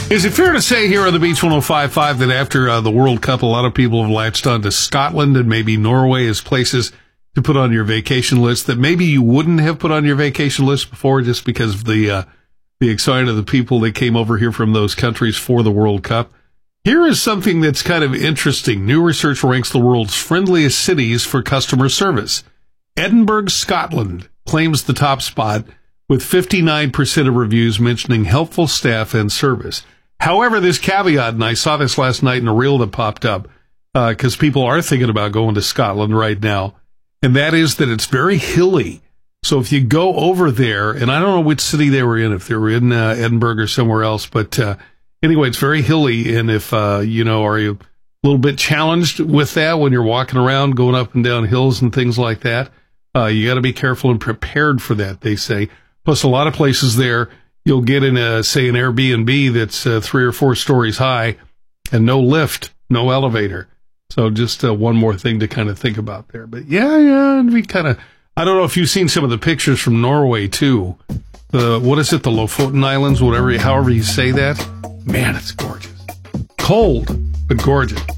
Is it fair to say here on the Beach 105.5 that after the World Cup, a lot of people have latched on to Scotland and maybe Norway as places to put on your vacation list that maybe you wouldn't have put on your vacation list before just because of the excitement of the people that came over here from those countries for the World Cup? Here is something that's kind of interesting. New research ranks the world's friendliest cities for customer service. Edinburgh, Scotland claims the top spot with 59% of reviews mentioning helpful staff and service. However, this caveat, and I saw this last night in a reel that popped up, because people are thinking about going to Scotland right now, and that is that it's very hilly. So if you go over there, and I don't know which city they were in, if they were in Edinburgh or somewhere else, but anyway, it's very hilly, and if, are you a little bit challenged with that when you're walking around, going up and down hills and things like that, you got to be careful and prepared for that, they say. Plus, a lot of places there, you'll get in, say, an Airbnb that's 3 or 4 stories high and no lift, no elevator. So just one more thing to kind of think about there. But yeah, it'd be kind of, I don't know if you've seen some of the pictures from Norway, too. What is it, the Lofoten Islands, however you say that? Man, it's gorgeous. Cold, but gorgeous.